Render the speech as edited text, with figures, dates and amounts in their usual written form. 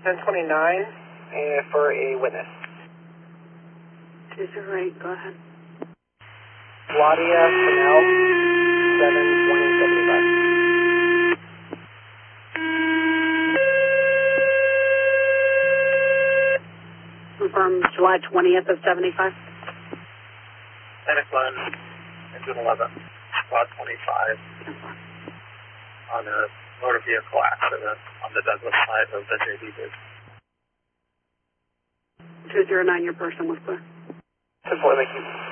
1029 for a witness. 208, go ahead. Claudia Fennell, 72075. Confirm July 20th of 75. Santa Clara, engine 11, Quad 25, on a motor vehicle accident on the Douglas side of the JB Bridge. 209, your person was clear. 10-4, thank you.